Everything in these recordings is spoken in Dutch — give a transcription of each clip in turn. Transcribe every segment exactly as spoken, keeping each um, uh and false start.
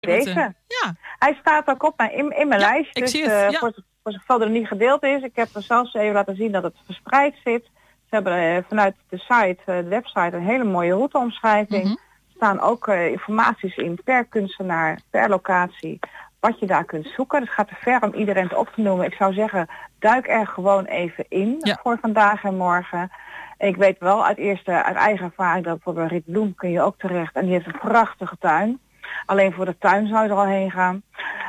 Deze. Ja. Hij staat ook op mijn, in, in mijn Ja, lijst. ik Dus zie het, uh, ja. voor, voor zover er niet gedeeld is. Ik heb er zelfs even laten zien dat het verspreid zit. Ze hebben uh, vanuit de site, uh, de website, een hele mooie routeomschrijving. Mm-hmm. Er staan ook uh, informaties in per kunstenaar, per locatie, wat je daar kunt zoeken. Het gaat te ver om iedereen te op te noemen. Ik zou zeggen, duik er gewoon even in Ja. voor vandaag en morgen. Ik weet wel uit, eerste, uit eigen ervaring dat bijvoorbeeld Riet Bloem kun je ook terecht. En die heeft een prachtige tuin. Alleen voor de tuin zou je er al heen gaan.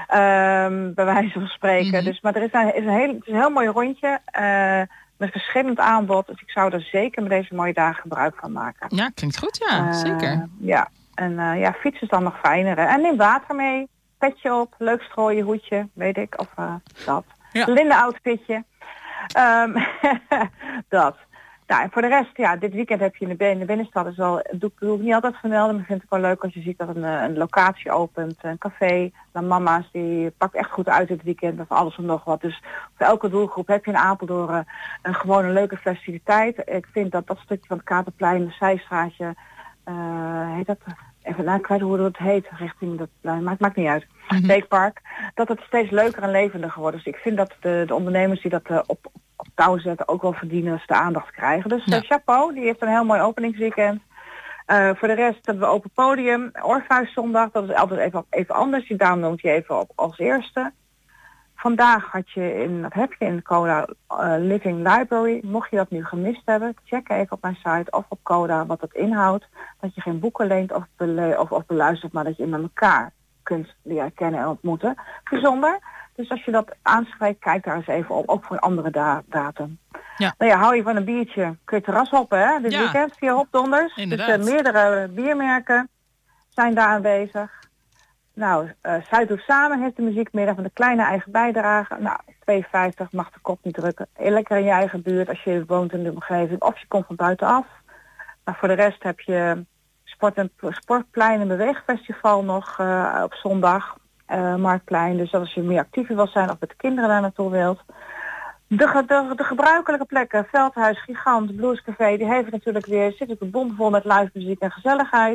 Um, bij wijze van spreken. Mm-hmm. Dus, maar er is een, is een, heel, het is een heel mooi rondje. Uh, met verschillend aanbod. Dus ik zou er zeker met deze mooie dagen gebruik van maken. Ja, klinkt goed. Ja, uh, zeker. Ja, en uh, ja, fietsen is dan nog fijner. Hè? En neem water mee. Petje op. Leuk strooien, hoedje. Weet ik. Of uh, dat. Ja. Linde outfitje. Um, dat. Nou, en voor de rest, ja, dit weekend heb je in de, in de binnenstad, is wel, doe, doe ik niet altijd vermelden, maar vind ik wel leuk als je ziet dat een, een locatie opent, een café, de mama's, die pakt echt goed uit dit weekend, of alles en nog wat. Dus voor elke doelgroep heb je in Apeldoorn een gewoon een leuke festiviteit. Ik vind dat dat stukje van het Katerplein, de zijstraatje, uh, heet dat, even nou, ik weet hoe het heet, richting dat plein, maar het maakt niet uit. Mm-hmm. Beekpark, dat het steeds leuker en levendiger wordt. Dus ik vind dat de, de ondernemers die dat uh, op op touw zetten ook wel verdienen als ze de aandacht krijgen. Dus ja. uh, chapeau, die heeft een heel mooi openingsweekend. Uh, voor de rest hebben we open podium, Orpheus-zondag, dat is altijd even, even anders. Die dame noemt je even op als eerste. Vandaag had je in, dat heb je in Coda uh, Living Library. Mocht je dat nu gemist hebben, check even op mijn site of op Coda wat het inhoudt. Dat je geen boeken leent of, bele- of, of beluistert, maar dat je met elkaar kunt leren kennen en ontmoeten. Bijzonder. Dus als je dat aanschrijft, kijk daar eens even op, ook voor een andere da- datum. Ja. Nou ja, hou je van een biertje, kun je terras hoppen, hè? Dit ja. weekend, via Hopdonders. Inderdaad. Dus uh, meerdere biermerken zijn daar aanwezig. Nou, uh, Zuidhoek Samen heeft de muziekmiddag van de kleine eigen bijdrage. Nou, twee vijftig mag de kop niet drukken. Lekker in je eigen buurt als je woont in de omgeving. Of je komt van buitenaf. Maar voor de rest heb je Sport en Sportplein en Beweegfestival nog uh, op zondag. Uh, Marktplein. Dus als je meer actiever wil zijn of met de kinderen daar naartoe wilt. De, de, de gebruikelijke plekken, Veldhuis, Gigant, Bluescafé, die heeft natuurlijk weer, zit ook bomvol met live muziek en gezelligheid.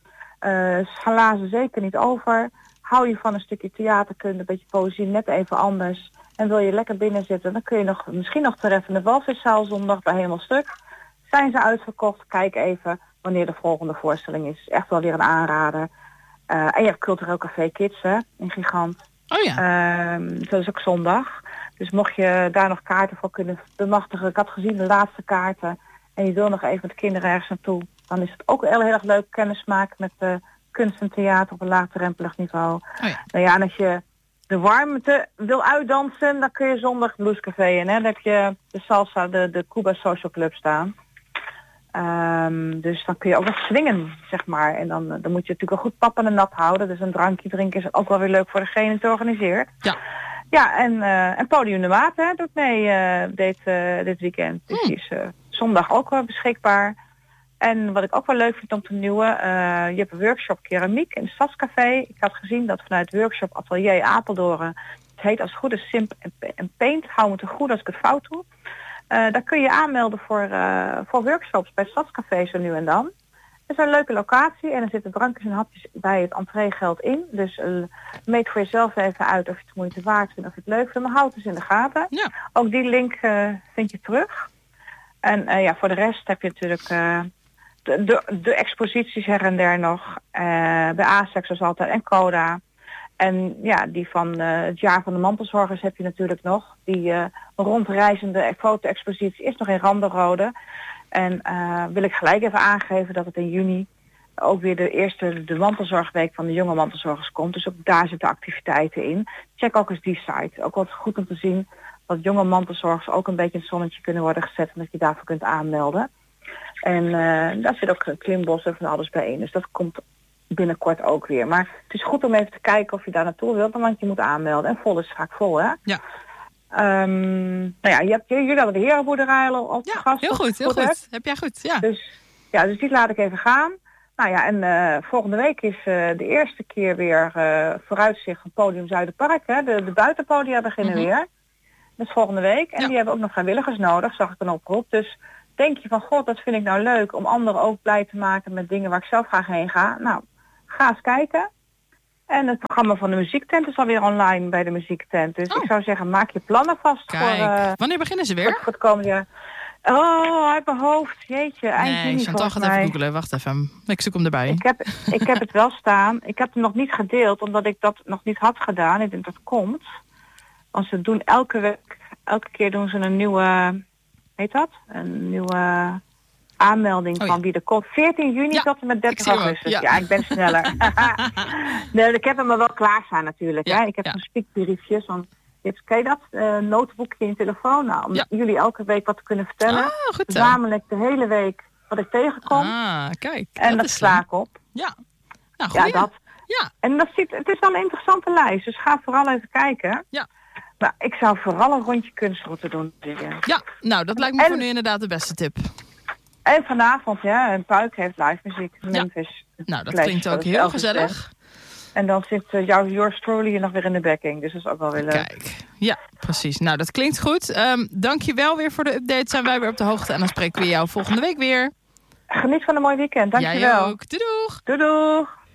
Uh, Glazen zeker niet over. Hou je van een stukje theaterkunde, een beetje poëzie, net even anders. En wil je lekker binnen zitten, dan kun je nog, misschien nog terecht in de Walviszaal zondag bij Helemaal Stuk. Zijn ze uitverkocht? Kijk even wanneer de volgende voorstelling is. Echt wel weer een aanrader. Uh, en je hebt cultureel café Kids, hè, in Gigant. Oh ja. Uh, dat is ook zondag. Dus mocht je daar nog kaarten voor kunnen bemachtigen. Ik had gezien de laatste kaarten. En je wil nog even met de kinderen ergens naartoe. Dan is het ook heel, heel erg leuk kennis maken met uh, kunst en theater op een laagdrempelig niveau. Oh ja. Nou ja, en als je de warmte wil uitdansen, dan kun je zondag Bluescafé in. Hè? Dan heb je de salsa, de, de Cuba Social Club staan. Um, dus dan kun je ook nog swingen, zeg maar. En dan, dan moet je natuurlijk wel goed pap en nat houden. Dus een drankje drinken is ook wel weer leuk voor degene die het organiseert. Ja. Ja, en, uh, en Podium de Maat hè, doet mee uh, dit, uh, dit weekend. Dus hmm. die is uh, zondag ook wel beschikbaar. En wat ik ook wel leuk vind om te nieuwen, uh, je hebt een workshop keramiek in het Stadscafé. Ik had gezien dat vanuit workshop Atelier Apeldoorn, het heet als het goed is Simp en Paint, hou me te goed als ik het fout doe. Uh, daar kun je aanmelden voor, uh, voor workshops bij het Stadscafé zo nu en dan. Het is een leuke locatie en er zitten drankjes en hapjes bij het entreegeld in. Dus uh, meet voor jezelf even uit of je het moeite waard vindt of je het leuk vindt. Maar houd het dus in de gaten. Ja. Ook die link uh, vind je terug. En uh, ja, voor de rest heb je natuurlijk uh, de, de, de exposities her en der nog. Uh, bij ASEC zoals altijd en Coda. En ja, die van uh, het jaar van de mantelzorgers heb je natuurlijk nog. Die uh, rondreizende foto-expositie is nog in Randerode. En uh, wil ik gelijk even aangeven dat het in juni ook weer de eerste de mantelzorgweek van de jonge mantelzorgers komt. Dus ook daar zitten activiteiten in. Check ook eens die site. Ook wat goed om te zien dat jonge mantelzorgers ook een beetje in het zonnetje kunnen worden gezet en dat je daarvoor kunt aanmelden. En uh, daar zit ook klimbossen van alles bij in. Dus dat komt binnenkort ook weer. Maar het is goed om even te kijken of je daar naartoe wilt, want je moet aanmelden. En vol is vaak vol, hè? Ja. Um, nou ja, je hebt, jullie hebben de herenboerderij al op de Ja, gast. heel goed, heel goed. goed. Heb jij goed, ja. Dus, ja, dus die laat ik even gaan. Nou ja, en uh, volgende week is uh, de eerste keer weer uh, vooruitzicht van Podium Zuiderpark. Hè? De, de buitenpodia beginnen mm-hmm. weer. Dat is volgende week. En ja. die hebben ook nog vrijwilligers nodig, zag ik een oproep. Dus denk je van, god, dat vind ik nou leuk om anderen ook blij te maken met dingen waar ik zelf graag heen ga. Nou, ga eens kijken. En het programma van de muziektent is alweer online bij de muziektent. Dus oh. ik zou zeggen, maak je plannen vast. Kijk, voor... Uh, wanneer beginnen ze weer? Voor, voor het komende jaar. Oh, uit mijn hoofd. Jeetje, eind nee, juni Chantal gaat even googlen. Wacht even. Ik zoek hem erbij. Ik heb, ik heb het wel staan. Ik heb hem nog niet gedeeld, omdat ik dat nog niet had gedaan. Ik denk dat komt. Want ze doen elke week, elke keer doen ze een nieuwe, heet dat? Een nieuwe aanmelding oh, van ja. wie er komt. veertien juni ja, tot en met dertig augustus. Ja. ja, ik ben sneller. nee, ik heb hem er wel klaarstaan natuurlijk. Ja, hè? Ik heb ja. een speakbriefjes van... Ken je dat? Uh, notebookje in je telefoon. Nou, om ja. jullie elke week wat te kunnen vertellen. Ah, goed, verzamel ik de hele week wat ik tegenkom. Ah, kijk. En dat, dat sla ik op. Ja. Nou, ja, dat. Ja. En dat ziet, het is wel een interessante lijst. Dus ga vooral even kijken. Ja. Maar ik zou vooral een rondje kunstroute doen. Ja, nou, dat lijkt me en, voor nu inderdaad de beste tip. En vanavond, ja, een Puik heeft live muziek. Ja. Memphis. Nou, dat klinkt ook heel gezellig. En dan zit uh, jouw yours truly hier nog weer in de backing. Dus dat is ook wel weer leuk. Kijk, ja, precies. Nou, dat klinkt goed. Um, Dank je wel weer voor de update. Zijn wij weer op de hoogte. En dan spreken we jou volgende week weer. Geniet van een mooi weekend. Dank je wel. Jij ook. Doei doeg. Doei doeg.